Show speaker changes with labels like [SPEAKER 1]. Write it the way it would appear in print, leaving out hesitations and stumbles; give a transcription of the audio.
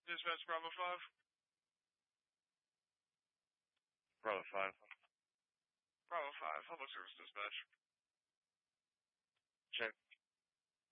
[SPEAKER 1] Dispatch Bravo 5.
[SPEAKER 2] Bravo 5.
[SPEAKER 1] Bravo 5, public service dispatch.
[SPEAKER 2] Check.